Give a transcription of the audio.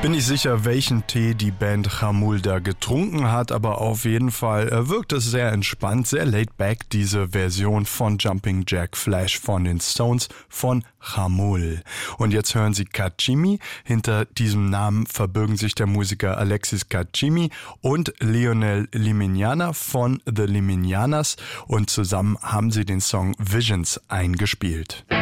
Bin nicht sicher, welchen Tee die Band Jamul da getrunken hat, aber auf jeden Fall wirkt es sehr entspannt, sehr laid back, diese Version von Jumping Jack Flash von den Stones von Jamul. Und jetzt hören Sie Kachimi. Hinter diesem Namen verbirgen sich der Musiker Alexis Kachimi und Lionel Liminiana von The Liminianas und zusammen haben sie den Song Visions eingespielt.